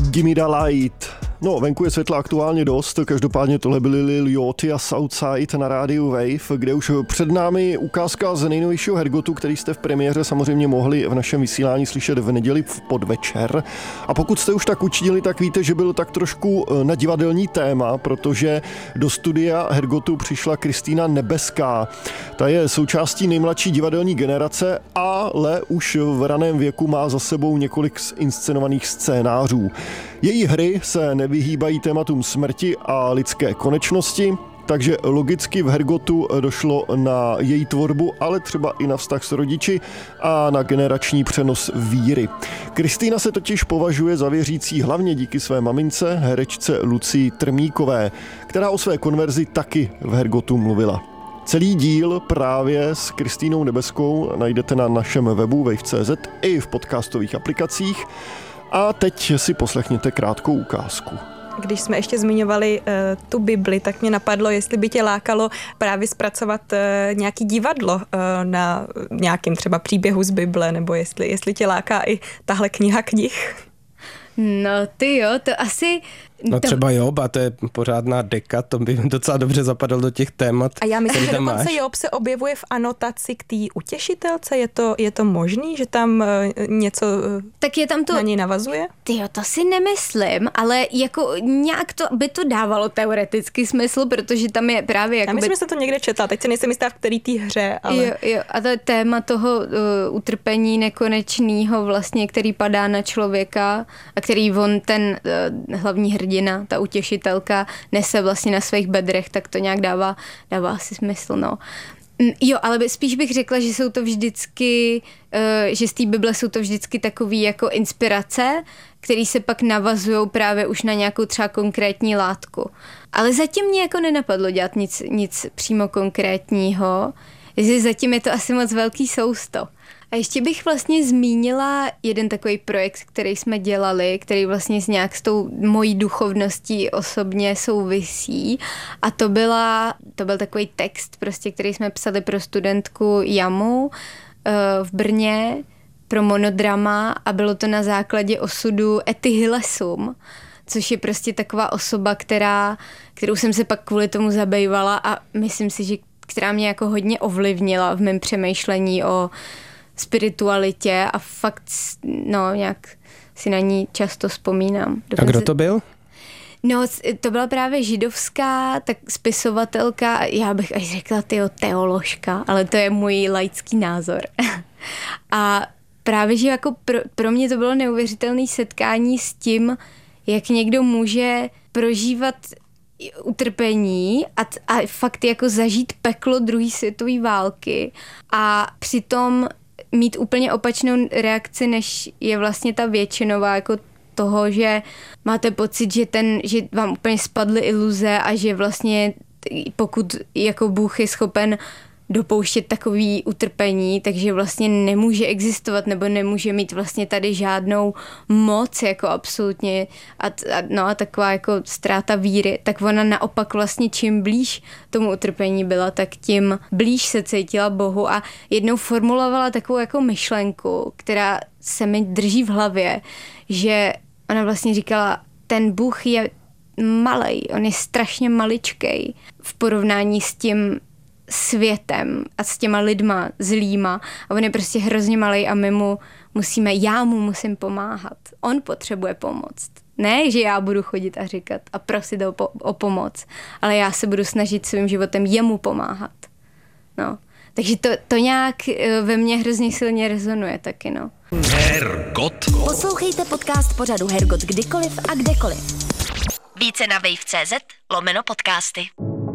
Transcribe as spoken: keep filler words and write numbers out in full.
Gimme the light. No, venku je světla aktuálně dost, každopádně tohle byly Lil Yachty a Southside na rádiu Wave, kde už před námi ukázka z nejnovějšího Hergotu, který jste v premiéře samozřejmě mohli v našem vysílání slyšet v neděli v podvečer. A pokud jste už tak učinili, tak víte, že byl tak trošku na divadelní téma, protože do studia Hergotu přišla Kristýna Nebeská. Ta je součástí nejmladší divadelní generace, ale už v raném věku má za sebou několik inscenovaných scénářů. Její hry se nevyhýbají tématům smrti a lidské konečnosti, takže logicky v Hergotu došlo na její tvorbu, ale třeba i na vztah s rodiči a na generační přenos víry. Kristýna se totiž považuje za věřící hlavně díky své mamince, herečce Lucii Trmíkové, která o své konverzi taky v Hergotu mluvila. Celý díl právě s Kristýnou Nebeskou najdete na našem webu wave tečka cé zet i v podcastových aplikacích. A teď si poslechněte krátkou ukázku. Když jsme ještě zmiňovali uh, tu Bibli, tak mě napadlo, jestli by tě lákalo právě zpracovat uh, nějaký divadlo uh, na nějakým třeba příběhu z Bible, nebo jestli, jestli tě láká i tahle kniha knih. No ty jo, to asi... No třeba Job, a to je pořádná deka, to by docela dobře zapadalo do těch témat. A já myslím, že dokonce máš. Job se objevuje v anotaci k té utěšitelce, je to, je to možný, že tam uh, něco uh, tak je tam to, na něj navazuje? Tyjo, to si nemyslím, ale jako nějak to by to dávalo teoreticky smysl, protože tam je právě... Já myslím, by... že jsem to někde četla, teď se nejsem jistá, v který té hře, ale... Jo, jo, a to je téma toho uh, utrpení nekonečného vlastně, který padá na člověka a který on ten uh, hlavní hrdina, ta utěšitelka, nese vlastně na svých bedrech, tak to nějak dává, dává asi smysl, no. Jo, ale spíš bych řekla, že jsou to vždycky, že z té Bible jsou to vždycky takový jako inspirace, které se pak navazují právě už na nějakou třeba konkrétní látku. Ale zatím mě jako nenapadlo dělat nic, nic přímo konkrétního, že zatím je to asi moc velký sousto. A ještě bych vlastně zmínila jeden takový projekt, který jsme dělali, který vlastně s nějak s tou mojí duchovností osobně souvisí. A to, byla, to byl takový text, prostě, který jsme psali pro studentku Jamu v Brně, pro monodrama, a bylo to na základě osudu Etty Hillesum, což je prostě taková osoba, která, kterou jsem se pak kvůli tomu zabývala a myslím si, že která mě jako hodně ovlivnila v mém přemýšlení o spiritualitě a fakt, no, nějak si na ní často vzpomínám. Dokonce... A kdo to byl? No, to byla právě židovská tak spisovatelka, já bych až řekla tyjo, teoložka, ale to je můj laický názor. A právě, že jako pro, pro mě to bylo neuvěřitelné setkání s tím, jak někdo může prožívat utrpení a, a fakt jako zažít peklo druhé světové války a přitom mít úplně opačnou reakci, než je vlastně ta většinová, jako toho, že máte pocit, že, ten, že vám úplně spadly iluze a že vlastně pokud jako Bůh je schopen dopouštět takový utrpení, takže vlastně nemůže existovat nebo nemůže mít vlastně tady žádnou moc jako absolutně a, a, no a taková jako ztráta víry, tak ona naopak vlastně čím blíž tomu utrpení byla, tak tím blíž se cítila Bohu a jednou formulovala takovou jako myšlenku, která se mi drží v hlavě, že ona vlastně říkala, ten Bůh je malej, on je strašně maličkej v porovnání s tím světem a s těma lidma zlýma a on je prostě hrozně malej a my mu musíme, já mu musím pomáhat. On potřebuje pomoc. Ne, že já budu chodit a říkat a prosit o, po, o pomoc, ale já se budu snažit svým životem jemu pomáhat. No. Takže to, to nějak ve mně hrozně silně rezonuje taky, no. Hergot. Poslouchejte podcast pořadu Hergot kdykoliv a kdekoliv. Více na wave tečka cé zet lomeno podcasty.